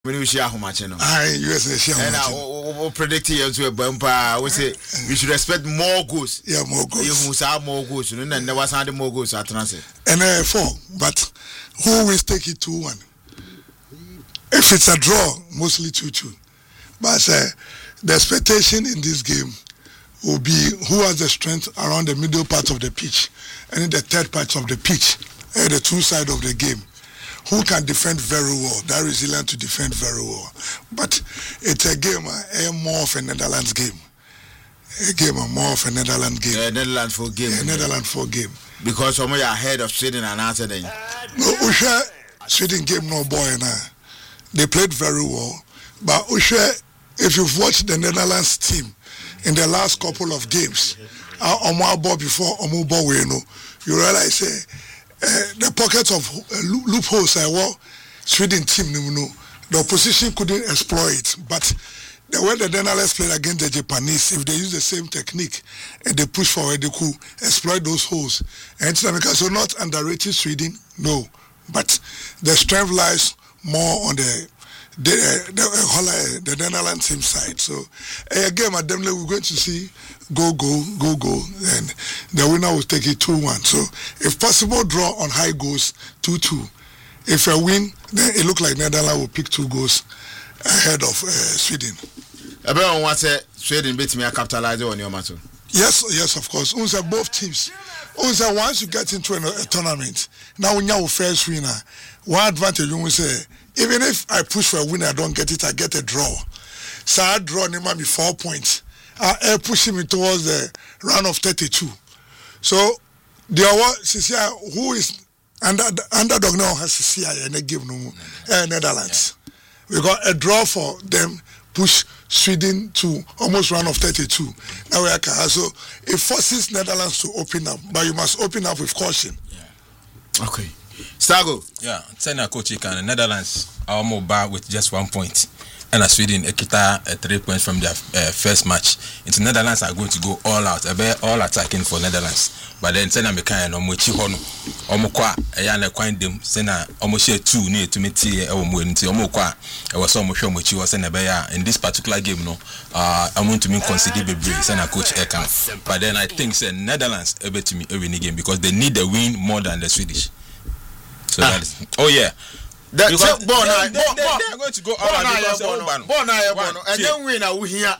we share how much, USA share. And I predict you to a bumper. We say we should expect more goals. Yeah, more goals. You must have more goals. And there was under more goals at transit. And 4, but who will take it 2-1? If it's a draw, mostly 2-2. But the expectation in this game will be who has the strength around the middle part of the pitch and in the third part of the pitch, the two sides of the game. Who can defend very well, that resilient to defend very well. But it's a game, more of a Netherlands game. More of a Netherlands game. Netherlands for game. Netherlands for game. Because some are ahead of Sweden and answer then. No, Usha, Sweden game no boy now. They played very well. But Usha, if you've watched the Netherlands team in the last couple of games, before you realize the pockets of loopholes Sweden team, the opposition couldn't exploit. But the way the Netherlands played against the Japanese, if they use the same technique and they push forward, they could exploit those holes. And so not underrating Sweden, no. But the strength lies more on the Netherlands team side. So again, at Demle, we're going to see go, and the winner will take it 2-1. So if possible, draw on high goals 2-2. If a win, then it looks like Netherlands will pick 2 goals ahead of Sweden. Everyone wants Sweden beat me capitalize on your matter. Yes, of course. Both teams. Once you get into a tournament, now when you're first winner, one advantage you will say, even if I push for a winner, I don't get it, I get a draw. So I draw might be 4 points. I push him towards the round of 32. So the award, who is underdog now has CCI and they give no Netherlands. Yeah. We got a draw for them, push Sweden to almost round of 32. Now we are so it forces Netherlands to open up, but you must open up with caution. Yeah. Okay. Stago. Yeah, China coach can Netherlands are more bad with just 1 point. And Sweden kita 3 points from their first match. Into Netherlands are going to go all out, all attacking for Netherlands. But then China mekan omochi hono omokwa eya na kwan dem sena omohye 2 ne etumeti omo nti omokwa e was omohwe omochi wo sena be ya in this particular game no I want to mean consider bebre sena coach Ekan. But then I think say Netherlands ebetumi win the game because they need the win more than the Swedish. So that is they're going to go all out because and then win a here.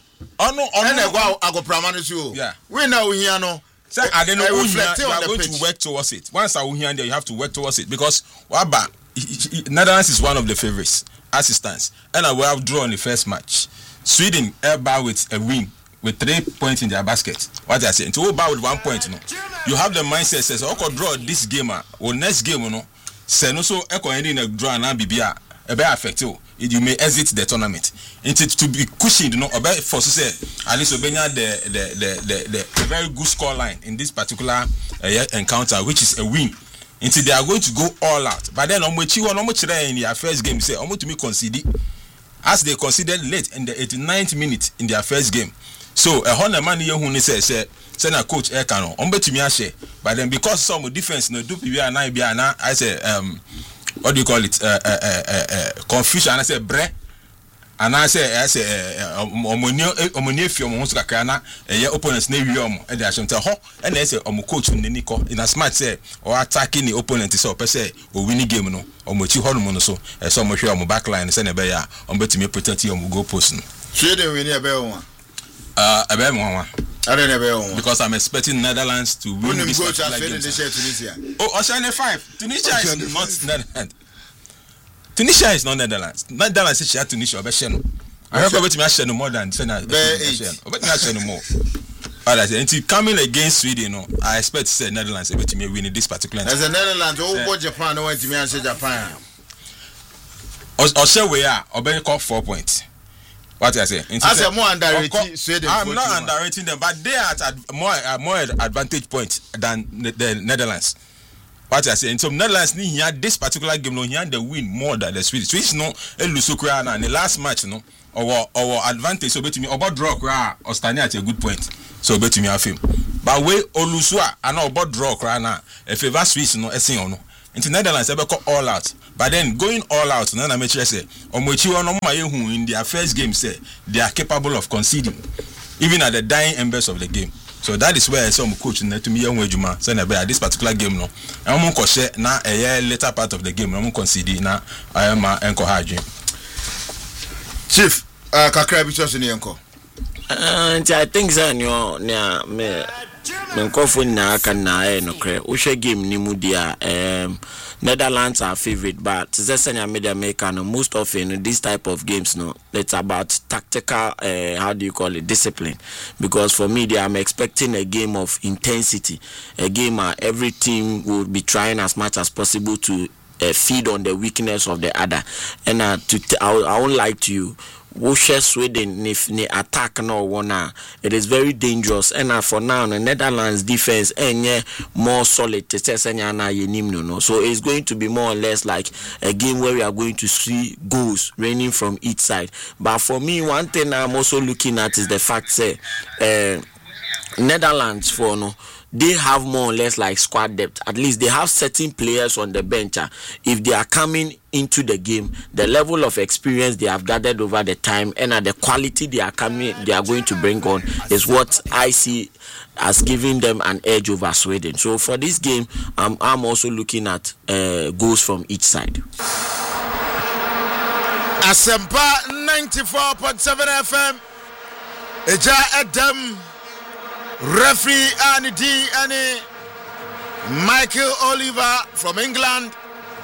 I go promise you. Yeah. Win now here no. So I don't know you are going to work towards it. Once I will hear there, you have to work towards it because Waba Netherlands is one of the favorites as it stands. And I will have drawn the first match. Sweden airbar with a win with 3 points in their basket. What I say, to go with 1 point, you have the mindset says, I could draw this game or next game, say no so echo ending a draw and bibia a bear affect you may exit the tournament. It's to be cushioned, about for say at least Obenya the very good score line in this particular encounter, which is a win. Until they are going to go all out. But then in their first game, say almost to me concede as they considered late in the 89th minute in their first game. So a hundred man here who says send a coach Ekano to me share. But then because some defense no do PBA I say what do you call it confusion. I say bre and I say omonye fi omo so kakra na opponents na wi e dey assume ho and I say omo coach Niko in a smart say or attacking the opponent so say o win game no omo chi ho no so so omo hwe omo backline say na be ya omo betimi protect your goal post no Sweden win e be one because I'm expecting Netherlands to win this game. Oh, Oceania 5. Tunisia is not Netherlands. Tunisia is not Netherlands. Netherlands is Tunisia. I have to mention more than Senegal. More. Until coming against Sweden, I expect to say Netherlands able to win this particular. As a Netherlands, all Japan went to me and say Japan. Or we are or better call 4 points. What I say? As a more underrated Sweden. I'm not underrating them, but they are at more advantage point than the Netherlands. What I say? And so Netherlands need here this particular game no here they win more than the Swedish. Swedish no Lusukra na in the last match no our advantage so bet me about draw kra or standing at a good point. So bet me have him. But we Olusua and about draw kra na if favor Swiss no esin no into Netherlands they go all out. But then going all out, na make sure say in their first game say they are capable of conceding, even at the dying embers of the game. So that is where some coach to me young Juma say na this particular game no. I'm go share na a later part of the game. I'm concede na I am encouraging. Chief, kakra bi so ni enko. I think that me nkofo na aka na no kre. Wo hwe game ni mu dia Netherlands are favorite, but Zesenia Media Maker, no, most often this type of games, no, it's about tactical, how do you call it, discipline. Because for me, I'm expecting a game of intensity, a game where every team will be trying as much as possible to feed on the weakness of the other. And I would like to Sweden if they attack no one, it is very dangerous. And for now, the Netherlands defense more solid. So it's going to be more or less like a game where we are going to see goals raining from each side. But for me, one thing I'm also looking at is the fact that Netherlands they have more or less like squad depth. At least they have certain players on the bench. If they are coming into the game, the level of experience they have gathered over the time and the quality they are going to bring on is what I see as giving them an edge over Sweden. So for this game, I'm also looking at goals from each side. Asempa 94.7 FM. Eja Adam. Referee Annie D. Annie Michael Oliver from England,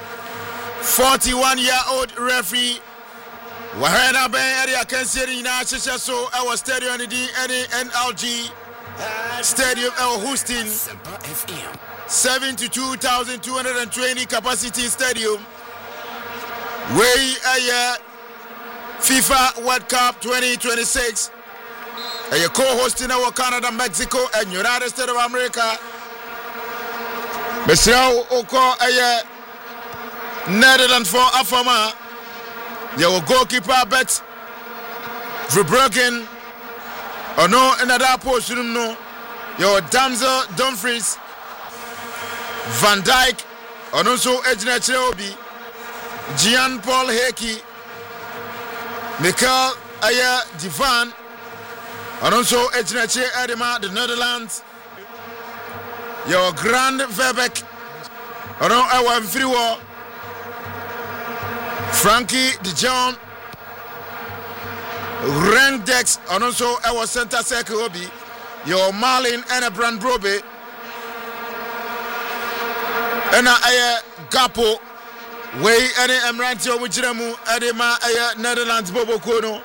41-year-old referee. Wahana Ben area considering Nasha so our stadium Annie D. Annie NLG Stadium hosting 72,220 capacity stadium. Way a FIFA World Cup 2026. And you're co-hosting our Canada, Mexico, and United States of America. Mr. Oko, Netherlands for Afama. Your goalkeeper, Bet Verbruggen. Or no, another portion, no. Your Damsel Dumfries. Van Dijk. Or no, so Ejna Cheobi. Jean Paul Heki. Michael Divan. And also, Ejneche Edema, the Netherlands. Your Grand Verbeek. And our free war. Frankie de Jong. Rendex. And also our center circle Obi. Your Marlin and Brand Brobe. And Gapo. Way any Emrantio Mujiramu Edema Netherlands Bobo Kono.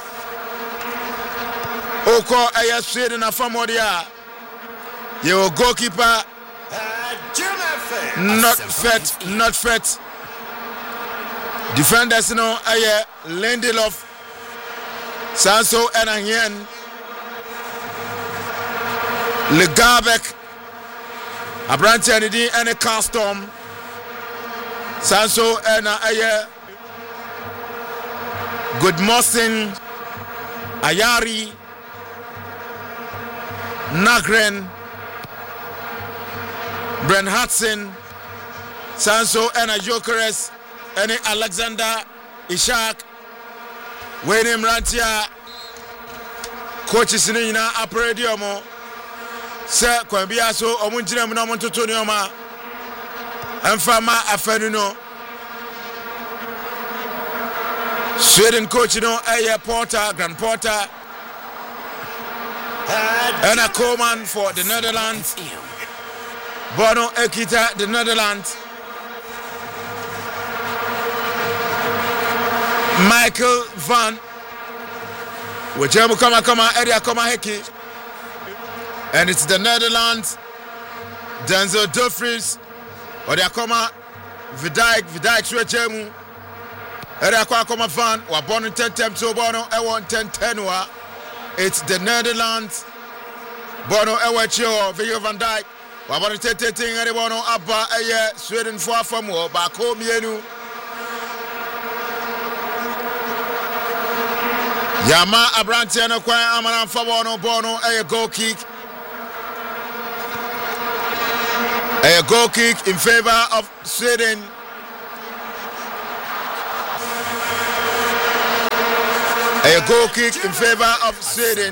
Oko Sweden and Famodia. Your goalkeeper not fit. Defenders no Lindelof, Sanso and Ahien, Legabek, Abranti and a Custom, Sanso and Goodmorsen, Ayari, Nagren, Bren Hudson, Sanso and Jokeres, and Alexander Ishak, Wayne Rantia, coaches in Aparediomo, Sir Quambiaso, Omunjina Montonioma, and Fama Afenuno. Sweden coach, Porter, Grand Porter. And a Coleman for the Netherlands. Bono Ekita, the Netherlands. Michael Van. Wajemu Kama area Koma Heki. And it's the Netherlands. Denzel Dumfries. Odiakoma Vidijk Swajemu. Area Koma Van. Wabono 10 so Bono Ewon 10 It's the Netherlands. Bono Ewachio, Viggo van Dijk. Wabano Teting and Bono Abba Sweden for Famo, back home Yenu. Yama Abrantiano Kwa Amaran Fabono Bono a goal kick. A goal kick in favor of Sweden. A goal kick in favor of Sweden.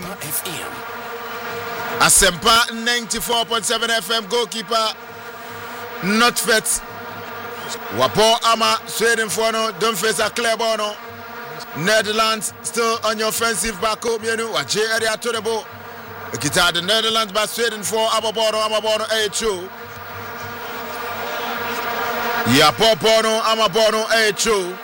Asempa 94.7 FM goalkeeper not fit. Wapo ama Sweden for no, don't face a clear ball no. Netherlands still on your offensive back home, you know. Wache area to the ball. Kita the Netherlands by Sweden for Amabono A2. Yapopono Amabono A2.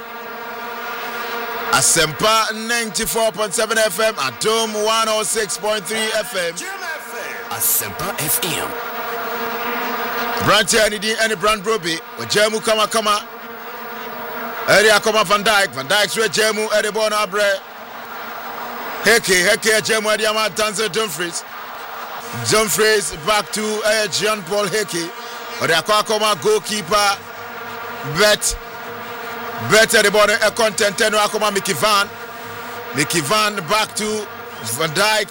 Asempa 94.7 FM at Dome 106.3 FM. Asempa FM. Branch any brand Broby. Jemu kama. Area kama Van Dijk swe Jemu ere bono abre. Heke Jemu ere ama Tanzer Dumfries back to Jean-Paul Heke. Ore akoma goalkeeper Bet ere bono e content no akoma Mickey Van back to Van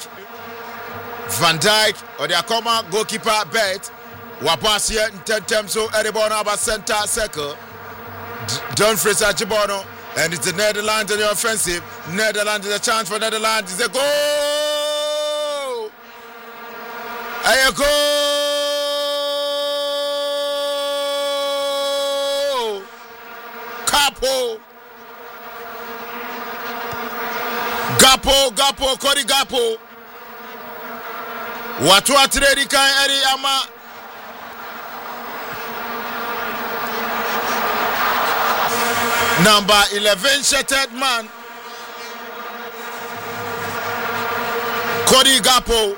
Dijk ore akoma goalkeeper Bet. Wapasia intentem so Erebono about center circle. Dumfries Ajibono, and it's the Netherlands in the offensive. Netherlands is a chance for Netherlands. It's a goal! A goal! Gapo, Cody Gapo. Watu atiredi kan eri ama number 11 shattered man Cody Gapo.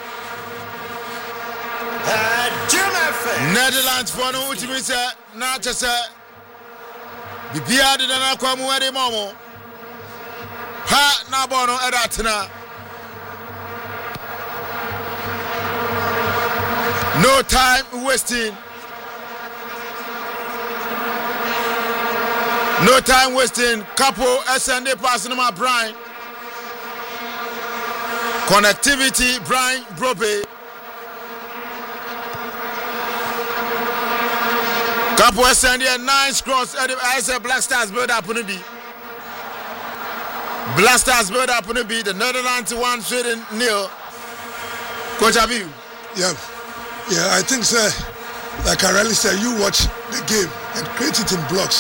Netherlands for no ultimate na chese bibia de na kwa mu ere momo ha na bono edatna. No time wasting. Capo SND passing my Brian. Connectivity Brian Brobe. Capo SND a nice cross. I said Black Stars build up on the beat. The Netherlands 1 Sweden 0. Coach Abiu. Yeah, I think so. Like I really said, you watch the game and create it in blocks.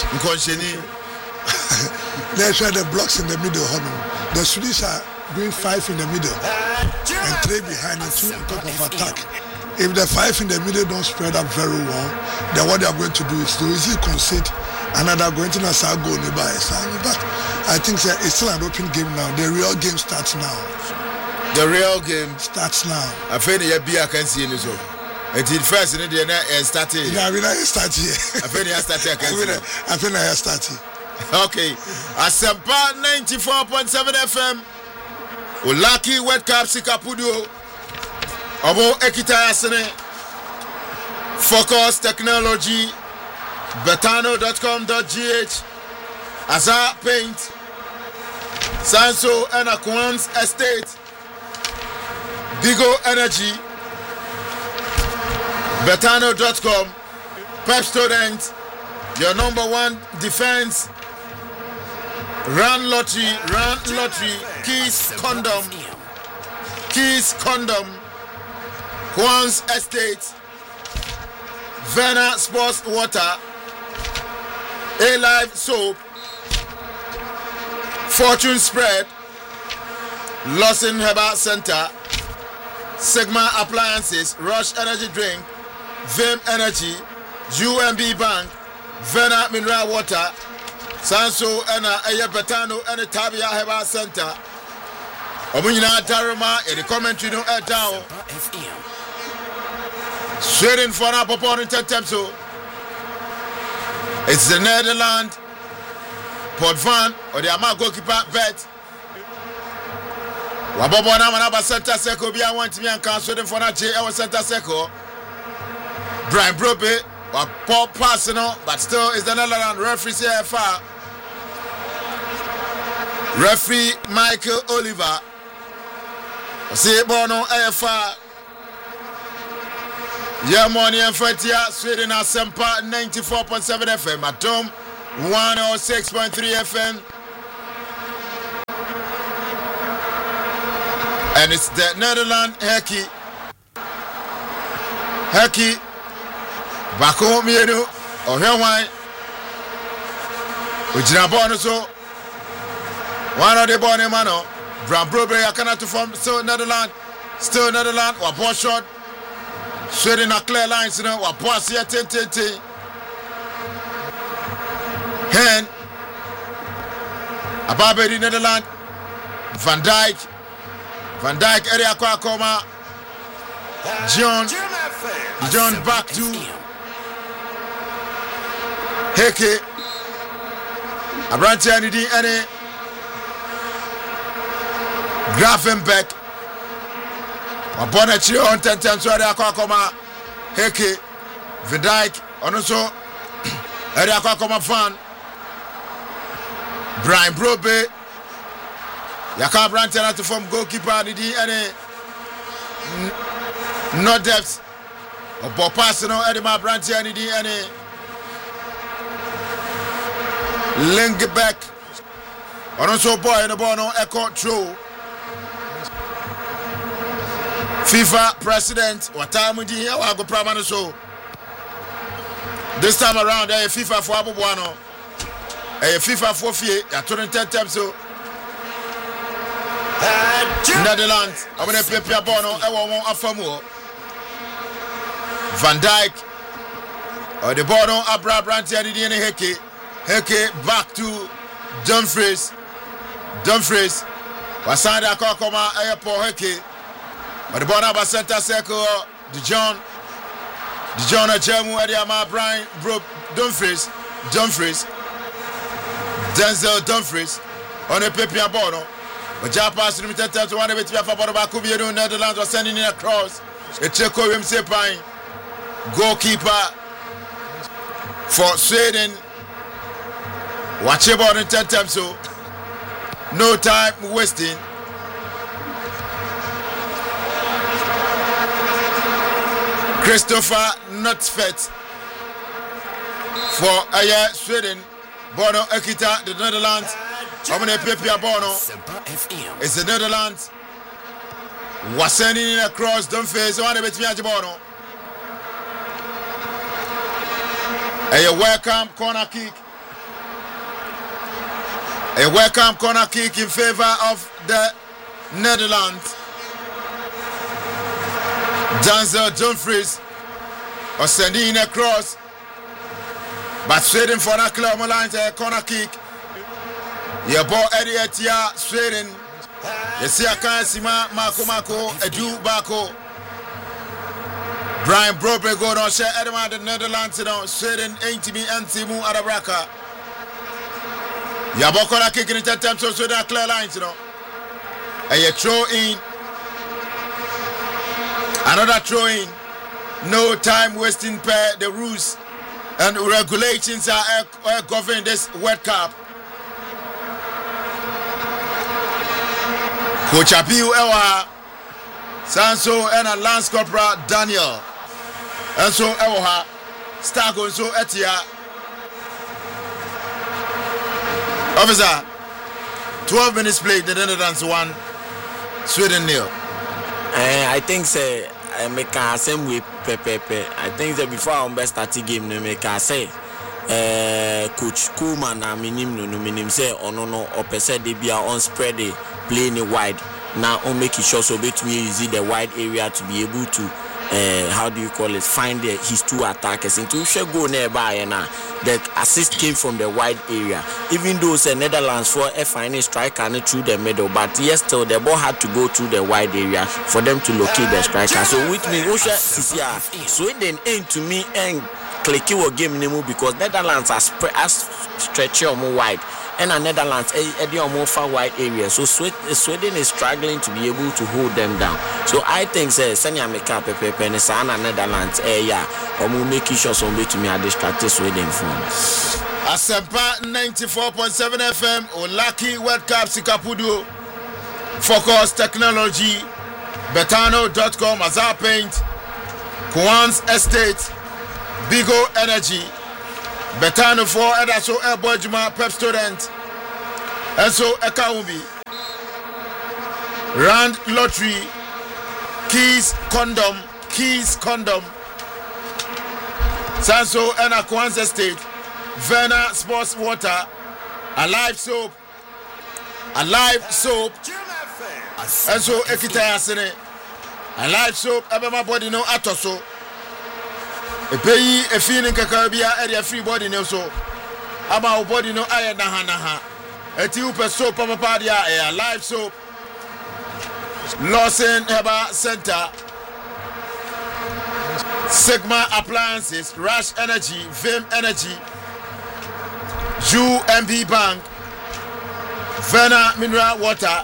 They try the blocks in the middle. The Swedish are doing 5 in the middle and 3 behind and 2 on top of attack. If the 5 in the middle don't spread up very well, then what they are going to do is to easily concede another going to Nassau goal nearby. But I think it's still an open game now. The real game starts now. I feel the I can see it. Until first in the started. Yeah, I mean I started here. I feel I started. Okay. Asempa 94.7 FM. Ulaki World Cup Sikapudio. Obo Ekita Yasene. Focus Technology. Betano.com.gh. Azar Paint. Sanso and Aquans Estate. Bigo Energy. Betano.com. Pep Student, your number 1 defense. Run lottery. Keys Condom. Quans Estate. Vena Sports Water. A-Live Soap. Fortune Spread. Lawson Herbal Center. Sigma Appliances. Rush Energy Drink. Vim Energy, UMB Bank, Vena Mineral Water, Sanso and Aya Betano and the Tabia Heba Center. Omunina Daruma, and the commentary no air down. Sweden for an opponent so. It's the Netherlands, Port Van, or the Ama goalkeeper Bet. Wabobona Manaba Center Seco, be I want to be and count Sweden for that J. Our Center Seco. Brian Brobe, or Paul Personal, but still is the Netherlands referee CFR. Referee Michael Oliver. See Bono AFR. Yeah, morning and Fatia, Sweden Asempa 94.7 FM, Atom 106.3 FM. And it's the Netherlands Heki. Heki. Back home, you know. Oh, here, why? Ujina Bono so. One of the Bonnie Mano. Bram Brobe, I cannot form. Still Netherlands. Still Netherlands. Or ball shot. Sweden a clear lines, you know. Or pass here, 10. Hen. Ababe the Netherlands. Van Dijk. Van Dijk area kwa koma. John back to Heke. Abranti anidi ane. Grafenbeck. Wabona chio on 10 times area kwa koma Heke. Van Dijk onoso area kwa koma fan. Brian Brobe. Yaka Brandt to form goalkeeper nidi ane no depth. Obo pass no Edema Brandt nidi ane link back. Also boy in the ball no echo through. FIFA president what time we here we go primary so. This time around FIFA for Abubuano. FIFA for fie ya 10 times so. Netherlands, I'm going to play Piabono, Afamu. Van Dijk, the Bono, Abra Branti, and Heke. Heke back to Dumfries. Wasanda Kokoma, Airport Heke. But the Bono center circle, De Jong Ajemu, Ediama, Brian, Dumfries. Denzel Dumfries on the Piabono. But Japan's limited time to one of it. The Netherlands was sending in a cross. A Checo Sepai, goalkeeper for Sweden. Watch about in 10 times so. No time wasting. Christopher Nutfet for Sweden. Bono Ekita, the Netherlands. I'm going to pay Bono. It's the Netherlands. Was sending in across Dumfries. One of it, Bono. A welcome corner kick. A welcome corner kick in favor of the Netherlands. Denzel Dumfries was sending in across. But Sweden for that club line a corner kick. Your boy Eddie Etia, Sweden. You see a Kansima, Mako, Edu Bako. Brian Brobe go on share Edema the Netherlands, Sweden, ain't me and Timu Arabraka. Yabokola kicking it at times so Sweden clear lines, And you throw in. Another throw in. No time wasting per the rules and regulations are governing this World Cup. Coach Abiu Ewa, Sanso and a Lance Corporal Daniel, and so Ewa, Stago, so Etia. Officer, 12 minutes played, the Netherlands 1, Sweden 0. I think say I make a same way pepe. I think that before our best start game, no make a say. Coach Koeman na minim say no or per se they be on spread they playing it wide. Now on make it sure so between use the wide area to be able to how do you call it, find his two attackers into should go nearby and the assist came from the wide area. Even though the Netherlands for a final striker through the middle, but yes still the ball had to go through the wide area for them to locate the striker. So with me Sweden ain't to me and clicky or game name because Netherlands are stretchy or more wide and the Netherlands are more far wide area. So Sweden is struggling to be able to hold them down. So I think Sanya make up Pepe Sana Netherlands or making sure somebody to me are distracted Sweden from. Asempa 94.7 FM Olaki World Cup Sikapudu Focus Technology Betano.com Azar Paint Kwans Estate, Bigo Energy, Betano for Edaso Airboy Pep Student, and so Ekaumbi, Rand Lottery, Keys Condom, Sanso and Kwans Estate, Verna Sports Water, Alive Soap, and so Ekitaya Sene, Alive Soap, Abama Body no Atoso. A pay a feeling Kakabia area free body no so. About body no aya naha. A tube soap of a party a live soap. Lawson Heba Center. Sigma Appliances, Rush Energy, Vim Energy, Jew MP Bank, Verna Mineral Water,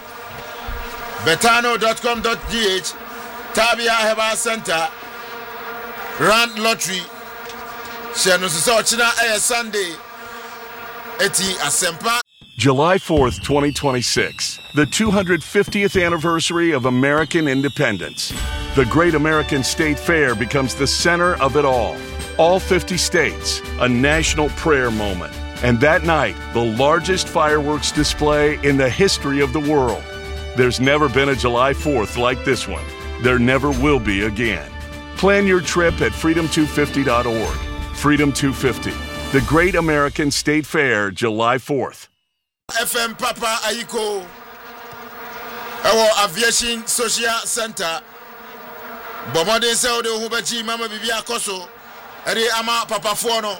Betano.com.gh, Tabia Heba Center, Rand Lottery, China Sunday, Eti Asempa. July 4th, 2026, the 250th anniversary of American independence. The Great American State Fair becomes the center of it all. All 50 states, a national prayer moment. And that night, the largest fireworks display in the history of the world. There's never been a July 4th like this one. There never will be again. Plan your trip at freedom250.org. Freedom 250, the Great American State Fair, July 4th. FM Papa Ayiko, our Aviation Social Center. Bomode Saudi Hubachi Mama Bibia Koso, Eri Ama Papa Fono.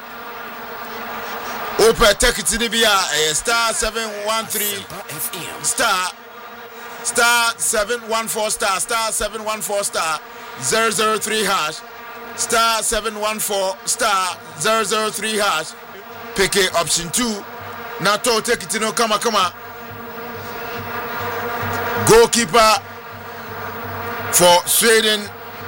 Opa Tekitinibia, star 713 star 714 star 714 star 003 hash star 714 star 003 hash. Pick option 2. Nato Tekitino Kama. Goalkeeper for Sweden,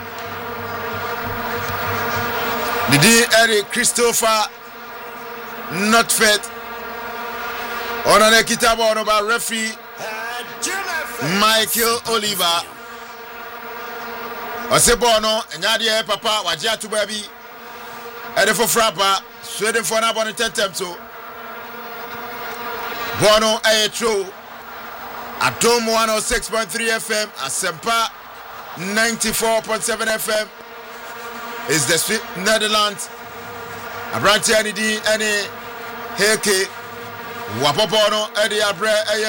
Didi Eric Christopher Notfet. On an ekitabo on about referee Michael Oliver. Osebono, Nadia Papa, Wajatu Baby, Edifo Frappa, Sweden for an abonnet tempo. Bono Ayetro, Atom 106.3 FM, Asempa 94.7 FM is the Swiss Netherlands. Abranti Anidi, any Heke, Wapopono, Eddie Abre,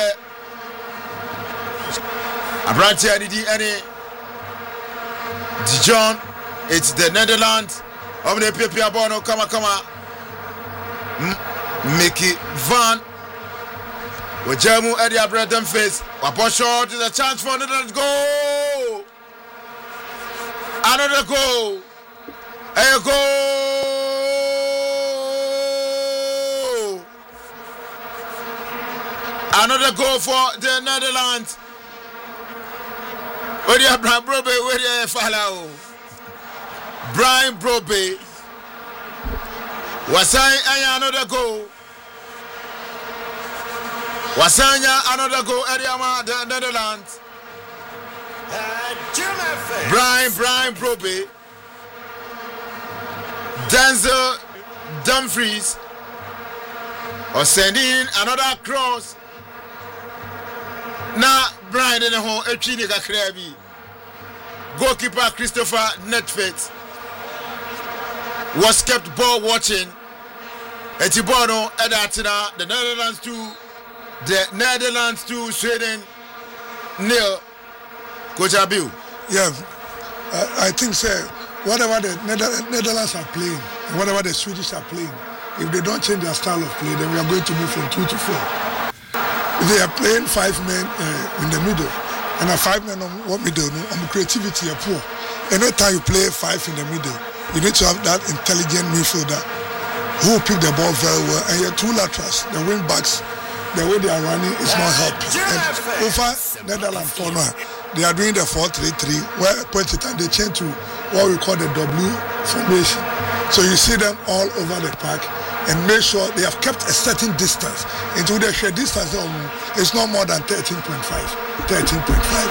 Abranti Anidi, any Dijon, it's the Netherlands. Omne Pipia Bono, Kama, Mickey Van. With Jamu Eddie Abre, them face, Wapo short is a chance for another goal. Another goal. A goal. Another goal for the Netherlands. Where you Brian Brobe, where you follow? Brian Brobe. Wasai another goal. Wasanya another goal. Ediama the Netherlands. Brian Brobe. Denzel Dumfries or sending another cross. Now Brian in the home Echinika Krebi. Goalkeeper Christopher Netfet was kept ball watching. Etibono Edatina, the Netherlands to Sweden nil. Coach Abiu. Yeah, I think sir. Whatever the Netherlands are playing and whatever the Swedish are playing, if they don't change their style of play, then we are going to move from 2 to 4. If they are playing 5 men in the middle and a 5 men on what middle, creativity are poor. Anytime you play 5 in the middle, you need to have that intelligent midfielder who will pick the ball very well. And your 2 laterals, the wing backs, the way they are running is not helping. And over Netherlands for now, they are doing the 4-3-3 where point it and they change to what we call the W formation. So you see them all over the park and make sure they have kept a certain distance. Into the share distance, it's not more than 13.5.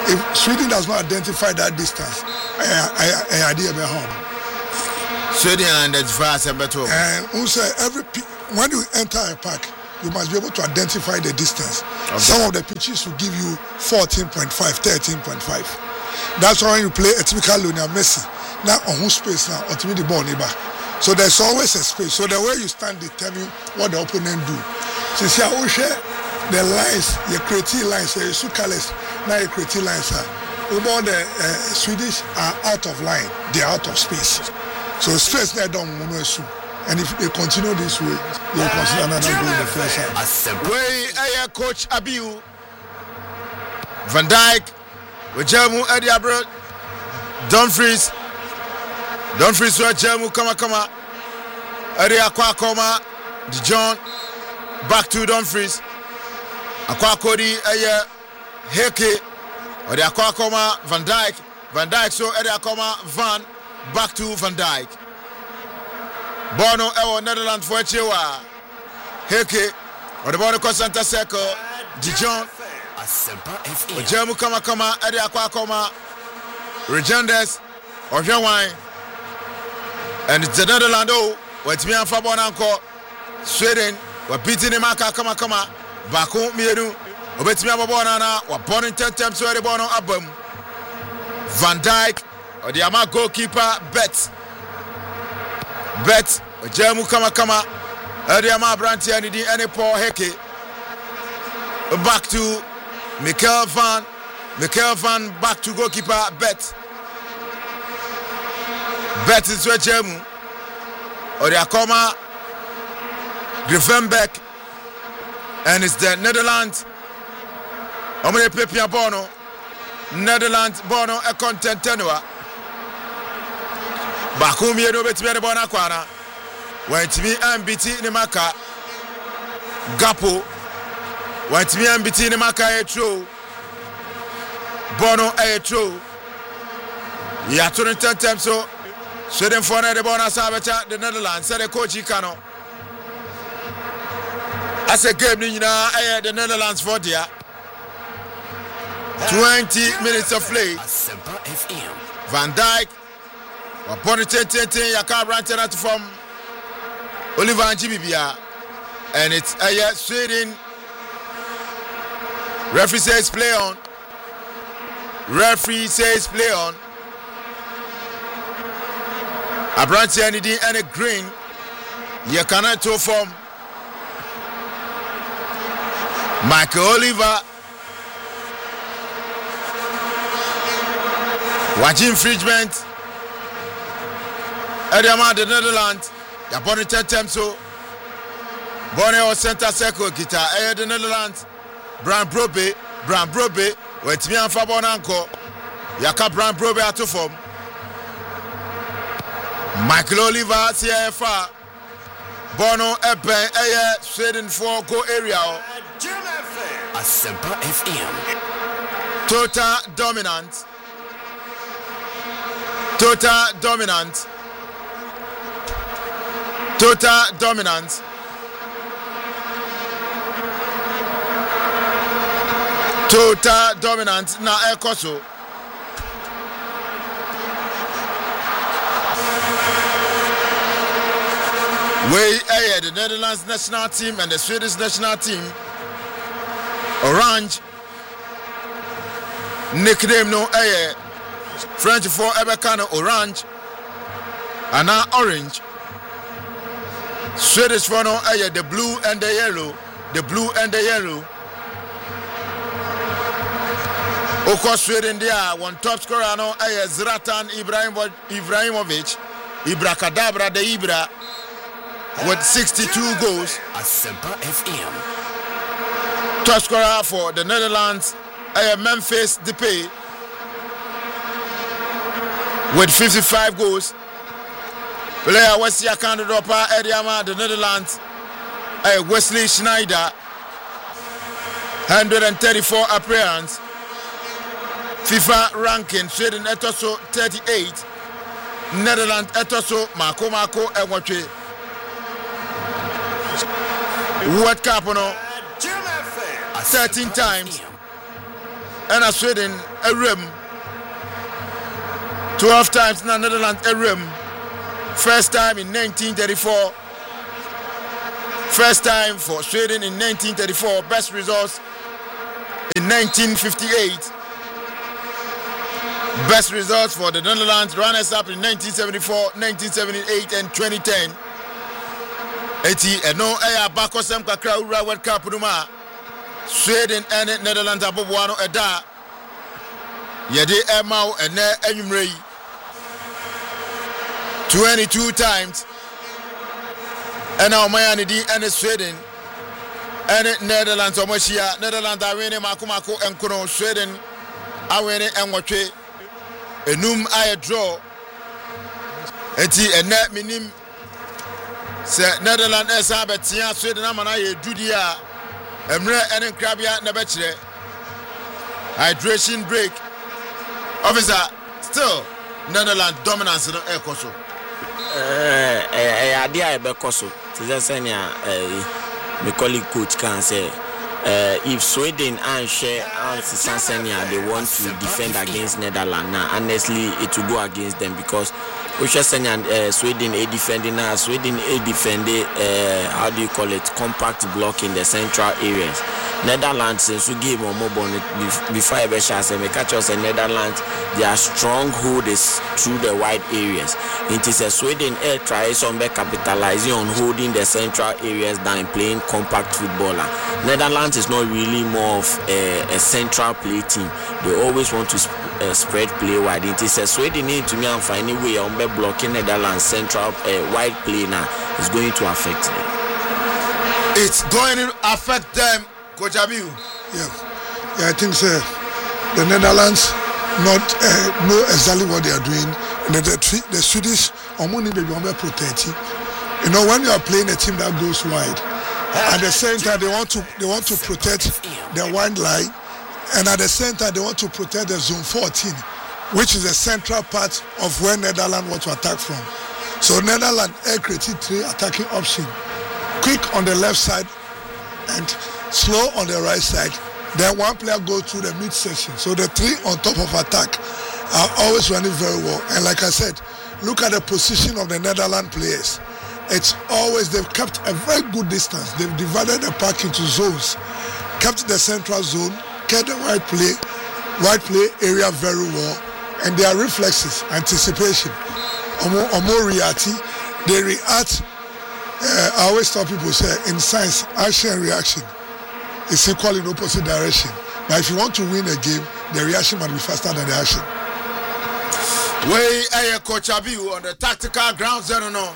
If Sweden does not identify that distance, I idea be home. Sweden identifies a better. And also when you enter a park, you must be able to identify the distance. Okay. Some of the pitches will give you 14.5, 13.5. That's why when you play a typical Lionel Messi, now on whose space now, ultimately the ball neighbor. So there's always a space. So the way you stand determine what the opponent do. So see how the lines, your creative lines, your colors, now your creative lines are. All the Swedish are out of line. They are out of space. So space they don't move. And if they continue this way, they'll consider another goal in the first half. Way coach Abiu Van Dijk with Jamu Eddie Abro Dumfries with Jamu Kama Eddie Aquakoma Dijon back to Dumfries Aquakodi Heke or the Aquakoma Van Dijk so Eddie Akoma Van back to Van Dijk. Bono Ewo Netherlands for Chewa Heke or the Bono Center Circle Dijon Jamu Kama Eddie Aquakoma Regendes or Jawine and it's the Netherlands what's me and Fabon Anko Sweden were beating him Kama Baku Mienu Obetmi Ababonana were born in 10 times so the Bono Abum Van Dijk or the Ama goalkeeper Bet Jamu Kama Adiama Branti and any Paul Heke back to Michael Van back to goalkeeper Bet is where Jamu or the Akoma Griffenbeck and it's the Netherlands Omre Pepia Bono Netherlands Bono a content tenua Bakumi no betimi de bona kwana wantimi ambiti ni maka Gapo wantimi ambiti ni maka etro Bono etro ya turn 10 times so Sweden for the bona sabecha the Netherlands said the coach Kano as a game ni na the Netherlands for there 20 minutes of play Van Dijk Upon the 10 Yaka ranted out from Oliver and Jibibia and it's a Sweden referee says play on Abranti and a green Yakana to from Michael Oliver watching infringement Ediama the Netherlands ya born 10 times so born or center circle guitar the Netherlands Bran Brobe with me and Fabon Anko Yaka Bran Brobe at to form Michael Oliver CFA Bono Epen Sweden for go area Asempa FM Total dominant Total dominance na ekoso way the Netherlands national team and the Swedish national team orange nickname no French for Ebekano orange and now orange Swedish for no the blue and the yellow Oko Sweden there one top scorer no Zlatan Ibrahimovic Ibrakadabra de Ibra with 62 goals Asempa FM top scorer for the Netherlands Memphis Depay with 55 goals player West Yakanda Dopa Ediama the Netherlands Wesley Schneider 134 appearance FIFA ranking Sweden etoso 38 Netherlands etoso Mako Enwatwe World Cup no 13 times and Sweden a rim. 12 times na Netherlands a rim. First time in 1934. First time for Sweden in 1934. Best results in 1958. Best results for the Netherlands. Runners up in 1974, 1978 and 2010. Eti eno eya bakosem kakra ura World Cup numa. Sweden and Netherlands abobuano eda. Yede emau ene enyumrei. 22 times. Ena omayani di ene Sweden. Ene Netherlands omoshia. Netherlands awene makumako enkono. Sweden awene enwotwe. Enum aye draw. Eti ene minim. Se Netherlands esa betia Sweden amana ye dudia. Emre ene krabia na bechire. Hydration break. Officer, still Netherlands dominance no ekoso. Idea bekoso. Tiza senya my colleague coach can say if Sweden and share Sansenia they want to defend against Netherlands now, honestly it will go against them because Sweden a defending now. Sweden a defending how do you call it, compact block in the central areas. Netherlands since we gave more bonnet before I catch us in Netherlands their stronghold is through the wide areas. It is a Sweden air tries on capitalizing on holding the central areas than playing compact footballer. Netherlands is not really more of a central play team. They always want to spread play wide. It is a Sweden need to me and find a way on blocking Netherlands central wide play now is going to affect them. It's going to affect them, Coach Abiu. Yeah, I think so. The Netherlands not know exactly what they are doing. The Swedish only they be protecting. You know, when you are playing a team that goes wide, at the same time they want to protect the wide line, and at the same time they want to protect the zone 14, which is the central part of where Netherlands want to attack from. So Netherlands created 3 attacking options: quick on the left side and slow on the right side. Then one player goes through the midsection. So the 3 on top of attack are always running very well. And like I said, look at the position of the Netherlands players. It's always, they've kept a very good distance. They've divided the park into zones, kept the central zone, kept the wide play area very well, and their reflexes, anticipation, or more reacting, they react. I always tell people, say, in science, action and reaction is equal in opposite direction. But if you want to win a game, the reaction must be faster than the action. Coach Abiu on the tactical ground zero no.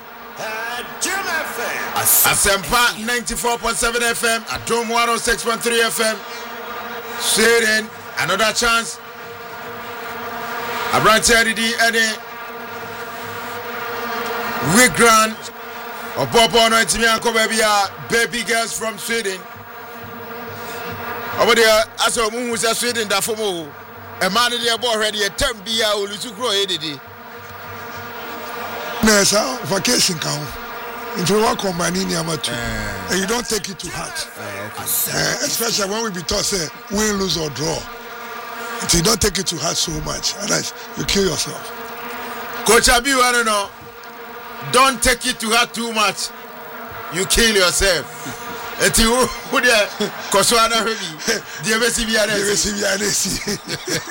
Asempa 94.7 FM, Atom 106.3 FM. Sweden, another chance. Abranche Adidi Eddie Wigran Opopo no Itimianko baby girls from Sweden. Over there, as a woman who's a Sweden that for more. A man in the already a term be a little grow edity. No, vacation count. If you want combining Yamato, and you don't take it to heart. Especially when we be taught say win, lose or draw. If you don't take it to heart so much, otherwise you kill yourself. Coach Abiu, I don't know. Don't take it to heart too much. You kill yourself. Eti who there? Koswana heavy. DMCBRC.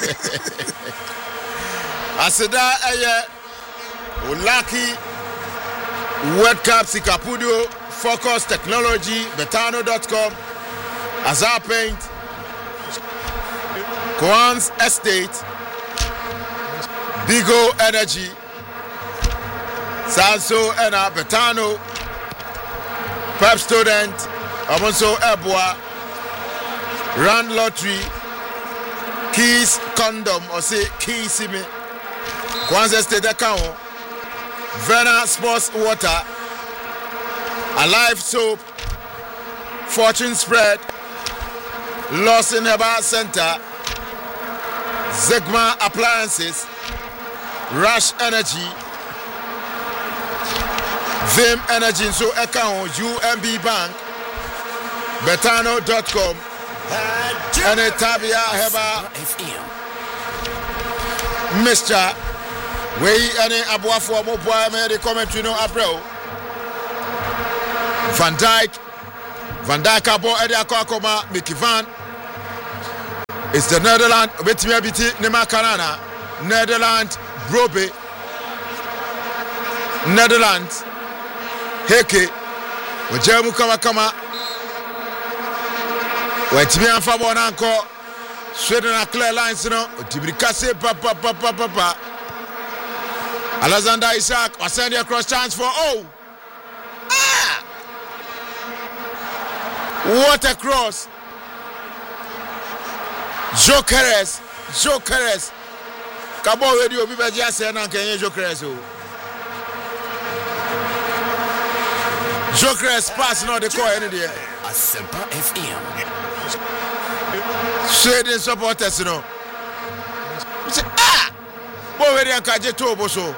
Aseda aye. Ulaki. World Cup Sikapudio. Focus Technology. Betano.com. Azar Paint. Koans Estate. Bigo Energy. Sanso Ena Betano. Pep Student. Amonso Ebwa, Rand Lottery, Keys Condom, or say Keys me, Kwanzaa State Account, Verna Sports Water, Alive Soap, Fortune Spread, Lawson Herbal Center, Zegma Appliances, Rush Energy, Vim Energy, so account UMB Bank, Betano.com, and Tabia Heba Mr. We any Abuafo Moboa me the commentary no April Van Dijk abo Eddie Akokoma Mickey Van. It's the Netherlands betimi abiti Nema Kanana Netherlands Brobe Netherlands Heke Ojemu kama Wetimi anfa bona anko Sweden na clear lines no Otibirikase pa Alexander Isaac was sending across chance for what a cross. Jokeres Kabo radio bi be just say na kan Jokeres o Jokeres pass no the call any there Asempa FM Sweden supporters no say bo we dey kaje to oboso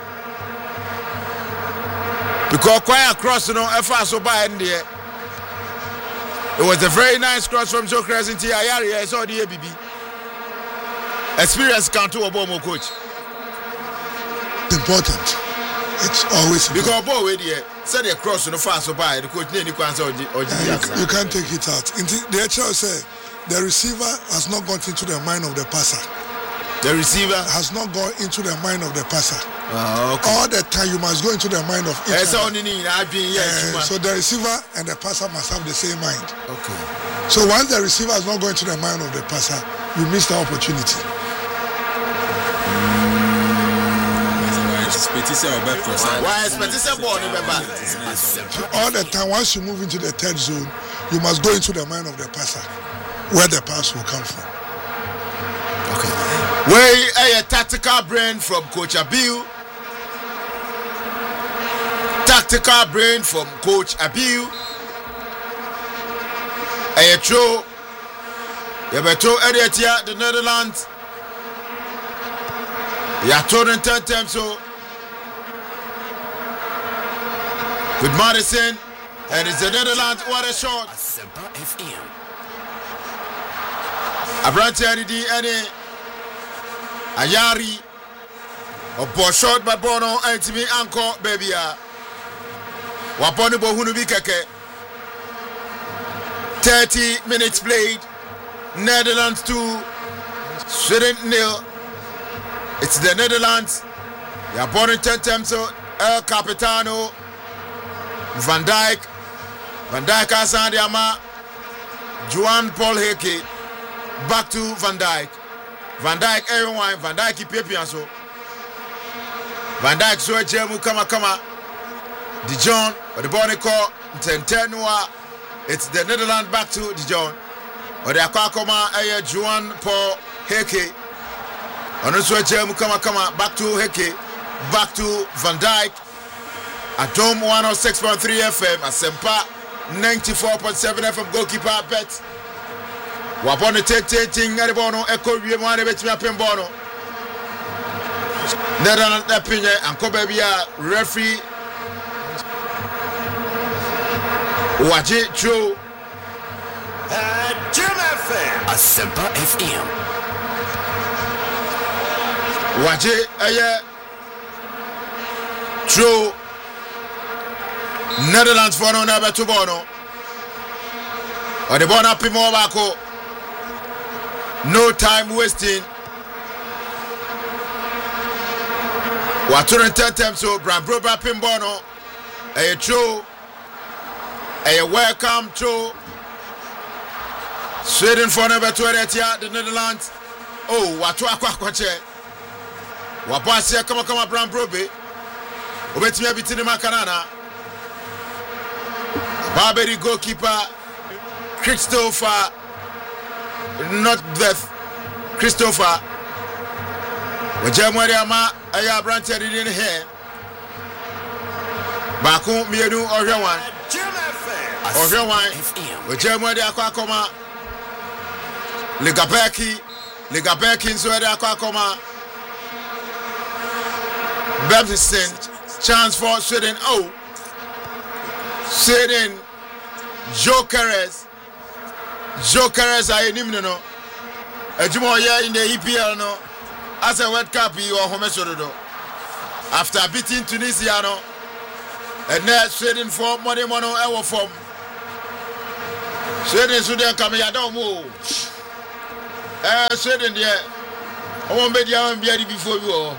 because quite across no efa so by in there. It was a very nice cross from Jokeres into Ayari. I saw the ABB. Experience can't do a bomb coach. It's important. It's always because boy with the said the cross on the fast so by the coach you can't take it out. The HR said the receiver has not gone into the mind of the passer. The receiver has not gone into the mind of the passer. Okay. All the time you must go into the mind of each other. So the receiver and the passer must have the same mind. Okay. So once the receiver has not gone into the mind of the passer, you miss the opportunity. All the time, once you move into the third zone, you must go into the mind of the passer, where the pass will come from. Okay. Where a tactical brain from Coach Abiu. Tactical brain from Coach Abiu. A true. You better edit the Netherlands. You are told in 10 times so. With Madison, and it's the Netherlands. What a shot! Abranti any Ayari or ball shot by Bono and to me anchor baby. Waponi Bohunu Bikeke. 30 minutes played. Netherlands 2, Sweden 0. It's the Netherlands. They are born in 10 times so El Capitano. Van Dijk Hassan Diama, Juan Paul Heke, back to Van Dijk everyone, Van Dijk Pepe so. Van Dijk so Jemu kama, Dijon, or the body call, Tentenua, it's the Netherlands back to Dijon, or the Akakoma, Juan Paul Heke, and also Jemu kama, back to Heke, back to Van Dijk. At Dome 106.3 FM, Asempa 94.7 FM goalkeeper bet. Wapone ting bono echo wie mwane betimi apem bono. Netherlands epinye anko bebia referee Waje Joe Jim FM Asempa FM Waje Joe Netherlands for no never to bono. Or the bona pimo bako. No time wasting. Waturen 10 times so Brambro Pimbono. A true. A welcome to Sweden for never to the Netherlands. Oh, watu akwache. Wapasia kama Brambrobe. Ubetimia bitini makanana. Barbary goalkeeper Christopher, not death. Christopher. Wajamwari ama aya branted in here. Baku mienu Orjawan. Orjawan. Wajamwari akakoma. Ligabeki nso de akakoma. Baptisten chance for Sweden. Oh. Sweden Jokeres Jokeres are nimno. Ejumoya in the EPL no. As a World Cup you are home. After beating Tunisia no. And now Sweden for money mono ever form. Sweden Sudan come here don't move. Sweden there. I won't be there before you.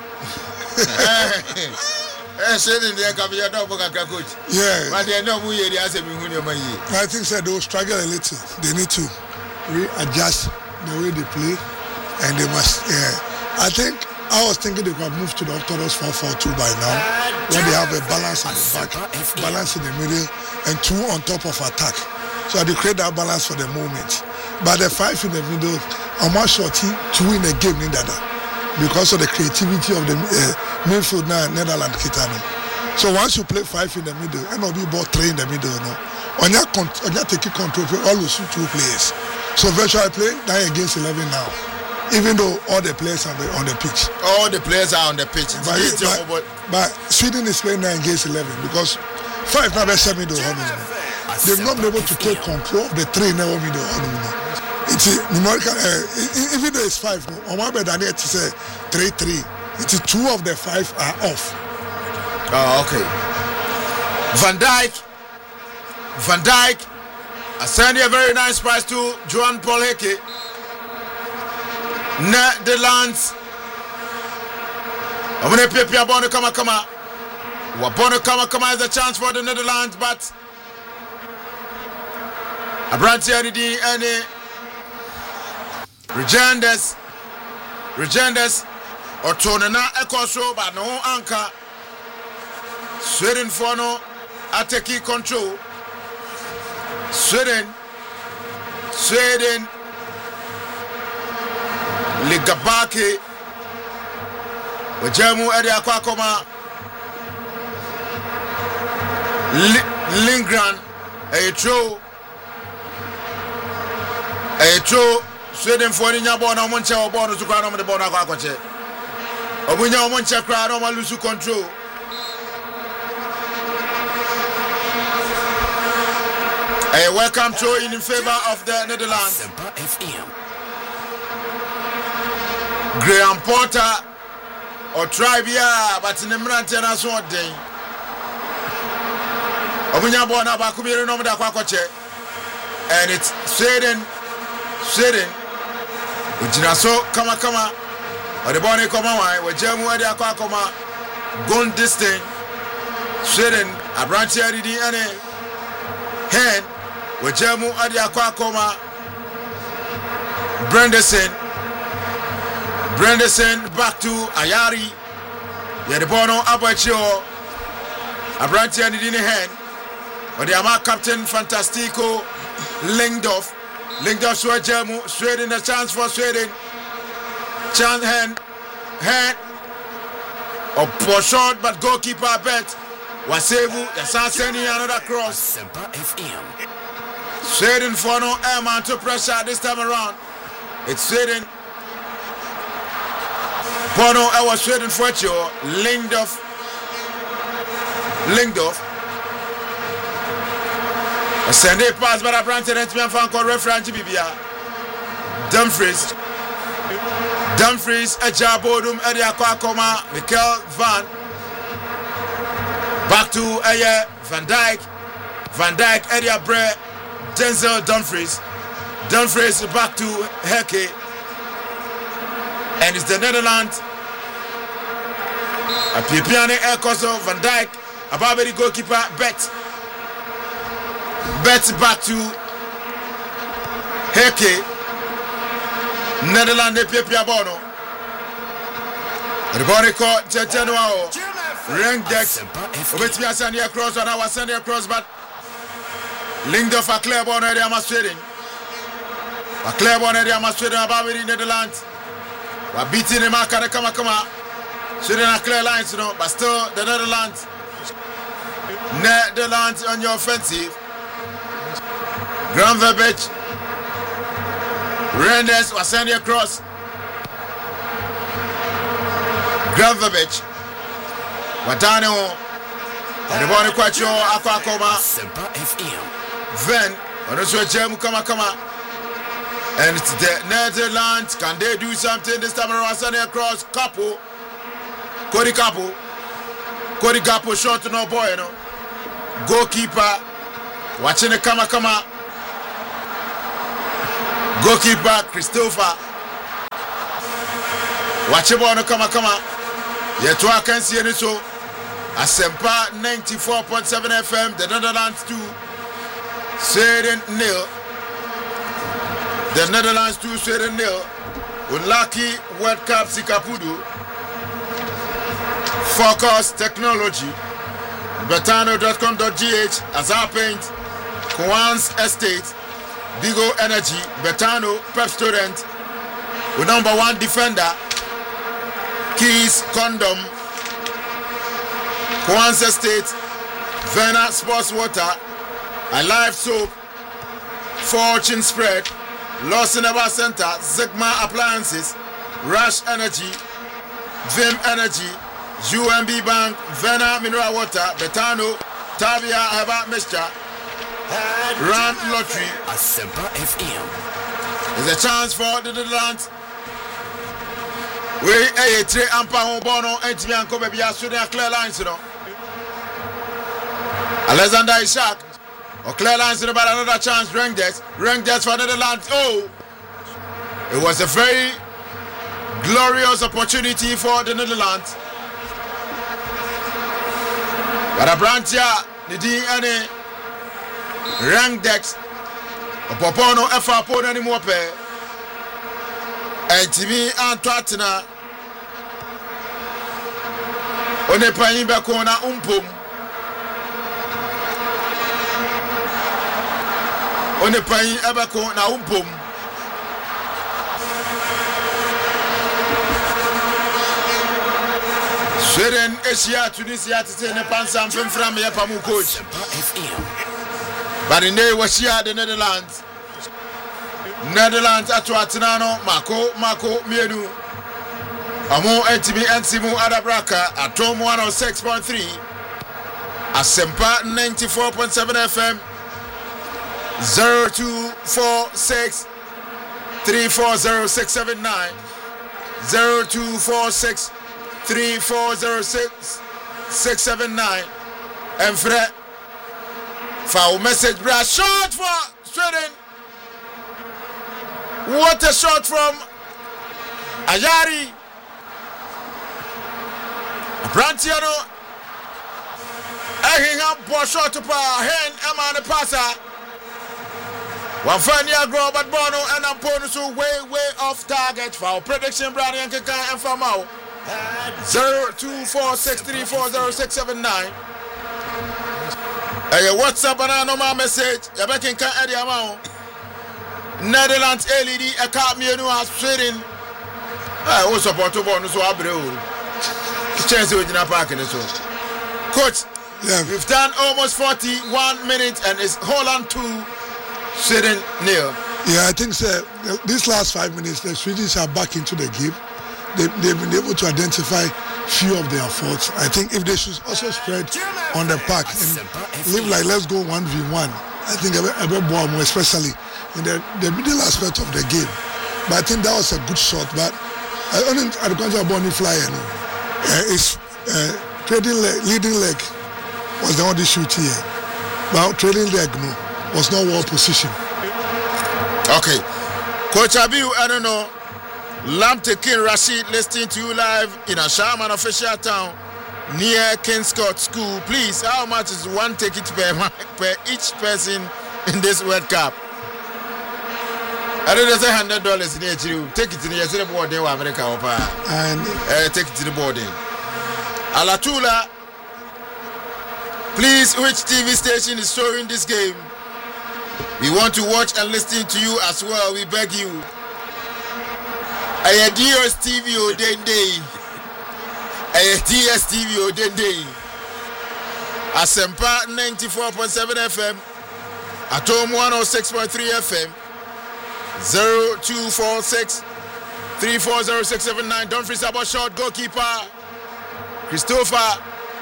Sweden there come here don't book a coach. Yeah. But they know who you are. I think that they will struggle a little. They need to readjust the way they play, and they must. I think I was thinking they could move to the Orthodox 4-4-2 by now, where they have a balance at the back, balance in the middle, and 2 on top of attack. So they create that balance for the moment. But the 5 in the middle, I'm not sure 2 in the game in that because of the creativity of the midfield now, Netherlands Kitano. So once you play 5 in the middle, and be ball 3 in the middle, no, on your taking control, you always 2 players. So virtually play 9 against 11 now. Even though all the players are on the pitch. All the players are on the pitch. But Sweden is playing 9 against 11 because 5 now they're middle. They've not been able to take control of the 3 now middle. It's numerical. Even though it's 5, on my bed I need to say 3-3. It's 2 of the 5 are off. Oh, okay. Van Dijk. I send you a very nice prize to Johan Paul Heke. Netherlands. I'm going to pay Bono Kama. Bono Kama is a chance for the Netherlands, but Abranti Anidi and Regenders or Tonana Ecoso, but no anchor. Sweden for no attacking control. Sweden Ligabaki Wajamu Edia Kwakoma Lindgren a true Sweden for the Yabona Moncha or Bono to crown on the Bona Quache. Obunya Moncha crown on Lusu control. A welcome throw in favor of the Netherlands. Graham Porter or Tribia, but in the Mrantana sword day. Obunya Bona Bakumi no da Kwakoche. And it's Sweden. Ujinaso Kama or the Bonnie Koma, where Jemu Edia Kwakoma, Gun Distin, Sweden, Abranti Adidi Ane, Hen, where Jemu Edia Kwakoma, Brenderson back to Ayari, Yadebono Abacho, Abranti Adidi Hen, or the Ama Captain Fantastico, Lingdorf Sweden, Sweden, a chance for Sweden. Chance hand. A poor shot, but goalkeeper bet. Wasevu, the sending another cross. Sweden for no airman to pressure this time around. It's Sweden. Bono, I was Sweden for you. Lingdorf. A Sunday pass by a branch and it's been found called reference to Bibia. Dumfries, a Jabodum, Edia Kwakoma, Mikel Van. Back to Van Dijk, Edia Bre, Denzel Dumfries back to Heke. And it's the Netherlands. A Pipiane Elkoso, Van Dijk, a Barbary goalkeeper, Bet back to Heke. Netherlands Pepia Bono. The body caught Chechenuao. Rank decks. With me, I send you across, and I was sending across, but Lingdorf a clear ball area Australian. A clear ball area Australian about in Netherlands. We're beating him. Come. Sweden a clear lines, but still the Netherlands on your offensive. Gravenberch, Renders was sending across. Gravenberch, Watano, and the ball Quacho, Aquacoma, Ven, and also Jemu Kama. And it's the Netherlands. Can they do something this time around? Sending across Capo. Cody Capo shot to no boy, you know. Goalkeeper. Watching the kama. Goalkeeper Christopher. Watch it on kama. Yet I can see any so. Asempa 94.7 FM. The Netherlands 2. Sweden 0. The Netherlands 2, Sweden 0. Unlucky World Cup Sikapudu. Focus Technology. Betano.com.gh. Azar Paint. Kwan's Estate. Bigo Energy. Betano. Pep Student. Number 1 defender. Keys Condom. Kwan's Estate. Vena Sports Water. Alive Soap. Fortune Spread. Lost in Ever Center, Zigma Appliances, Rush Energy, Vim Energy, UMB Bank, Vena Mineral Water, Betano, Tavia Heba Mixture, Rand Lottery. Asempa FM. There's a chance for the Netherlands. We a 3 ampa bono entimi anko baby asuri clear lines, you know. Alexander Ishak. Or clear lines in about another chance. Rangers for the Netherlands. Oh, it was a very glorious opportunity for the Netherlands. But Abrantia, Nidi Ane, Rangers, Opopono, Efa anymore pair. And TV Antoatina, Onepaimba Kona Umpum. On the pain Abako na umpum. Sweden, Asia, Tunisia, to say the Pansam from Yapamu coach. But in there was here the Netherlands. Netherlands at Watinano, Marco, Mienu. Amo NTB Simu Adabraka at Tom 106.3. Asempa 94.7 FM. 0246 340679 0246 340679 and Fred foul message bra shot for Sweden. What a shot from Ayari Brantiano. Ehingam ball shot to hand Emma passer. One funny grow but Bono and Ampono so way off target for our prediction Brady and Kaka and Famao 0246340679. WhatsApp and normal message Yabakin can add the amount. Netherlands LED a car me no Sweden. I also support to Bono so Abreu. Chance with the park in the so. Coach, we've done almost 41 minutes and it's Holland 2. Sweden nil. Yeah, I think these last 5 minutes, the Swedes are back into the game. They've been able to identify few of their faults. I think if they should also spread on the park and live like let's go 1v1, I think a bit more, especially in the middle aspect of the game. But I think that was a good shot. But I don't think the concept of Bonnie Flyer, it's leading leg was the only shoot here. But trailing leg, no. Was not well positioned. Okay. Coach Abiu, I don't know. Lamtekin Rashid listening to you live in a Sharman official town near Kingscourt School. Please, how much is one ticket per each person in this World Cup? I don't know, $100 near you. Take it to the board in America. And take it to the board in. Alatula, please, which TV station is showing this game? We want to watch and listen to you as well. We beg you. I DSTV Odende. I DSTV Odende. Asempa 94.7 FM. Atom 106.3 FM. 0246 340679. Don't freeze about shot. Goalkeeper Christopher.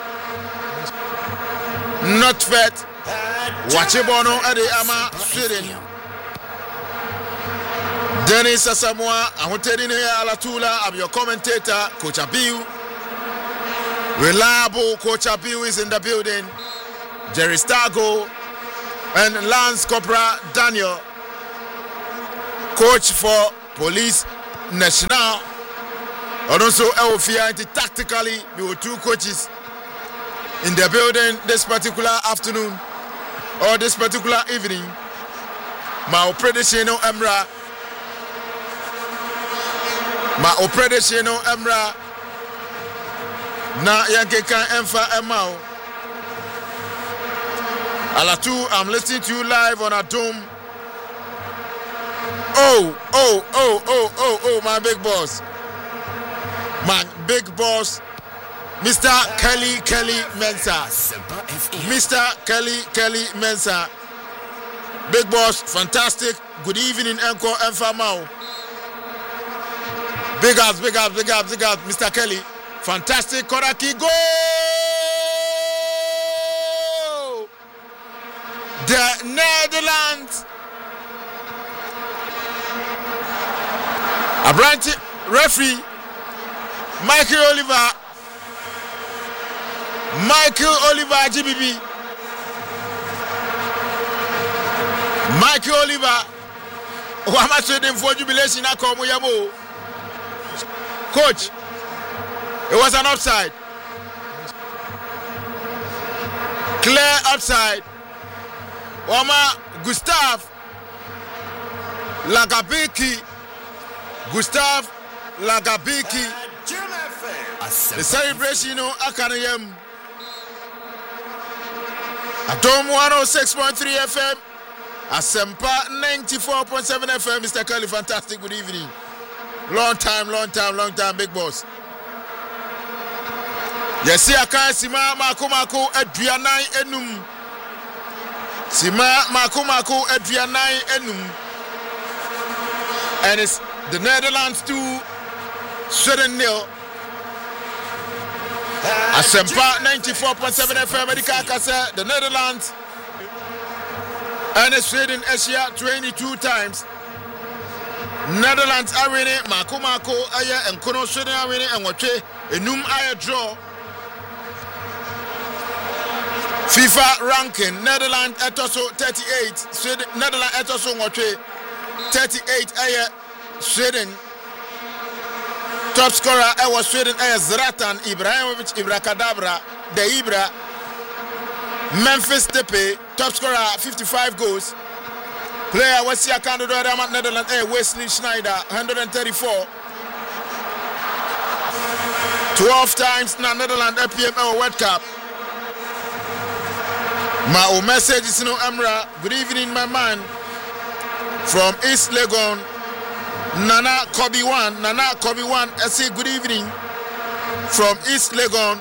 Not fit. Watch Bono at the Ama Sweden. Dennis Asamoah, Ahotedine Alatula, I'm your commentator, Coach Abiu. Reliable Coach Abiu is in the building. Jerry Stargo and Lance Corporal Daniel, coach for Police National. And also Elfia tactically, we were two coaches in the building this particular afternoon or this particular evening. Ma opredesheno Emra. Ma opredesheno Emra. Na yanke kan emfa emao. Alatu, I'm listening to you live on Adom. Oh, my big boss. My big boss, Mr. Kelly Mensah. Mr. Kelly Mensah. Big boss, fantastic. Good evening, Encore Enfamao. Big ups, Mr. Kelly. Fantastic. Koraki, go! The Netherlands. A branch referee, Michael Oliver GBB. Michael Oliver, who am I saying for jubilation? Coach, it was an offside. Clear offside. Oma Gustav Lagabiki. The celebration, Akanayem. Atom 106.3 FM. Asempa 94.7 FM. Mr. Kelly, fantastic. Good evening. Long time, big boss. Yes, I can't see Mako Adrianai Enum. Sima Mako Adrianai Enum. And it's the Netherlands 2, Sweden 0. Asempa 94.7 FM. Medikaka, the Netherlands and Sweden Asia 22 times. Netherlands are winning, Mako Aya and Kono Sweden are winning, and Wache Enum Aya draw. FIFA ranking, Netherlands etoso 38, Sweden Netherlands etoso Wache 38 Aya Sweden. Top scorer was Sweden Aya Zlatan Ibrahimovic Ibrakadabra de Ibra. Memphis Depay, top scorer 55 goals. Player was here candidate at Netherlands Wesley Schneider 134. 12 times na Netherlands PML World Cup. My message is no Amra. Good evening, my man. From East Legon, Nana Kobe 1. I say good evening. From East Legon,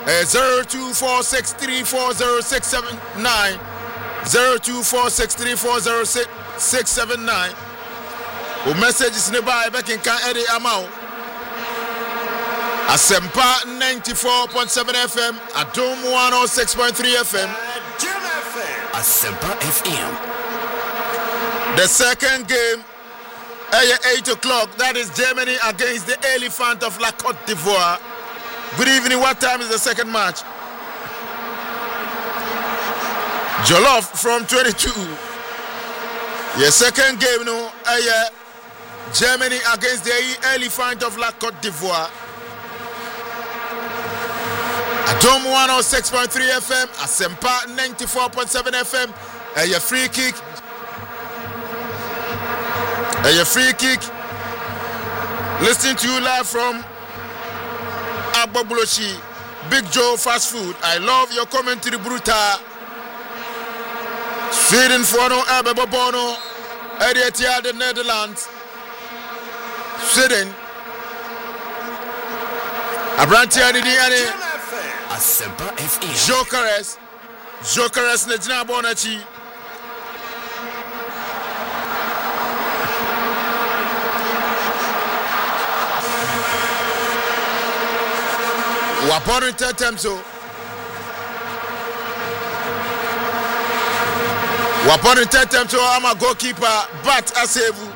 0246340679. 0246340679. O message is nearby back in Eddie Amau. Asempa 94.7 FM, Adom 106.3 FM. Asempa FM. The second game, 8 o'clock, that is Germany against the Elephant of La Côte d'Ivoire. Good evening, what time is the second match? Jollof from 22. Your second game, Germany against the Elephant of La Côte d'Ivoire. Adom 106.3 FM, Asempa 94.7 FM. Your free kick. Listening to you live from Agbobuloshi, Big Joe Fast Food. I love your commentary, Bruta. Sweden for no Abebono, Edietia, the Netherlands. Sweden. Abrantia, the DNA. Asempa FM. Jokeres, Nejina Bonachi. Wapon Tetemso. I'm a goalkeeper, but I save.